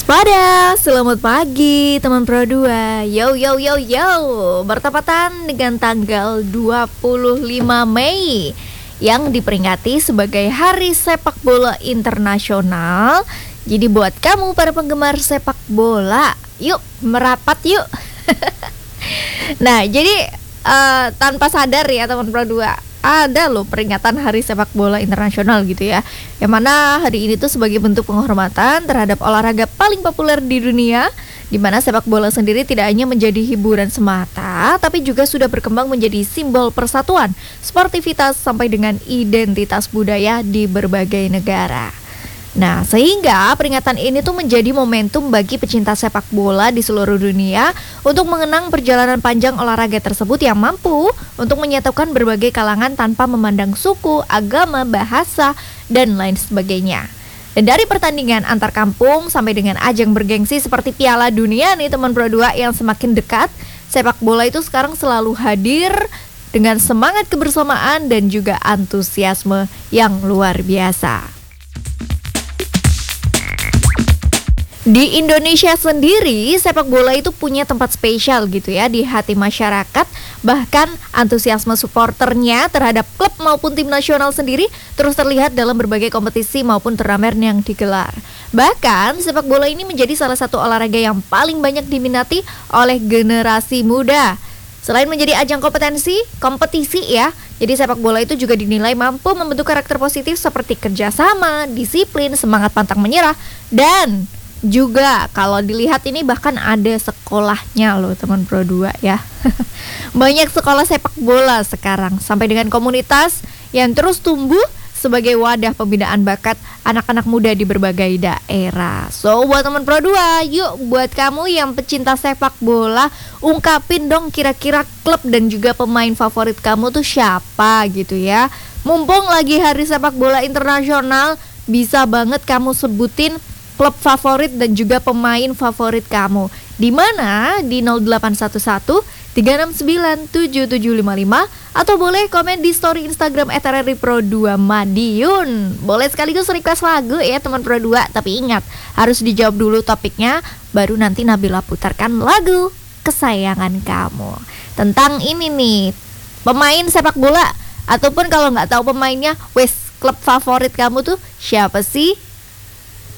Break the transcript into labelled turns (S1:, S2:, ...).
S1: Waspada, selamat pagi teman Pro 2. Yo yo yo yo. Bertepatan dengan tanggal 25 Mei yang diperingati sebagai Hari Sepak Bola Internasional. Jadi buat kamu para penggemar sepak bola, yuk merapat yuk. Nah, jadi tanpa sadar ya teman Pro 2, ada loh peringatan Hari Sepak Bola Internasional gitu ya, yang mana hari ini tuh sebagai bentuk penghormatan terhadap olahraga paling populer di dunia, di mana sepak bola sendiri tidak hanya menjadi hiburan semata, tapi juga sudah berkembang menjadi simbol persatuan, sportivitas sampai dengan identitas budaya di berbagai negara. Nah, sehingga peringatan ini tuh menjadi momentum bagi pecinta sepak bola di seluruh dunia untuk mengenang perjalanan panjang olahraga tersebut yang mampu untuk menyatukan berbagai kalangan tanpa memandang suku, agama, bahasa, dan lain sebagainya. Dan dari pertandingan antar kampung sampai dengan ajang bergengsi seperti Piala Dunia nih teman Pro 2 yang semakin dekat, sepak bola itu sekarang selalu hadir dengan semangat kebersamaan dan juga antusiasme yang luar biasa. Di Indonesia sendiri, sepak bola itu punya tempat spesial gitu ya di hati masyarakat. Bahkan antusiasme supporternya terhadap klub maupun tim nasional sendiri terus terlihat dalam berbagai kompetisi maupun turnamen yang digelar. Bahkan sepak bola ini menjadi salah satu olahraga yang paling banyak diminati oleh generasi muda. Selain menjadi ajang kompetisi ya, jadi sepak bola itu juga dinilai mampu membentuk karakter positif seperti kerjasama, disiplin, semangat pantang menyerah, dan juga kalau dilihat ini bahkan ada sekolahnya loh teman Pro 2 ya. Banyak sekolah sepak bola sekarang sampai dengan komunitas yang terus tumbuh sebagai wadah pembinaan bakat anak-anak muda di berbagai daerah. So buat teman Pro 2, yuk buat kamu yang pecinta sepak bola, ungkapin dong kira-kira klub dan juga pemain favorit kamu tuh siapa gitu ya. Mumpung lagi Hari Sepak Bola Internasional, bisa banget kamu sebutin klub favorit dan juga pemain favorit kamu. Di mana di 0811 369 7755 atau boleh komen di story Instagram @rripro2 Madiun. Boleh sekaligus request lagu ya teman Pro 2, tapi ingat harus dijawab dulu topiknya, baru nanti Nabila putarkan lagu kesayangan kamu. Tentang ini nih, pemain sepak bola, ataupun kalau nggak tahu pemainnya, klub favorit kamu tuh siapa sih?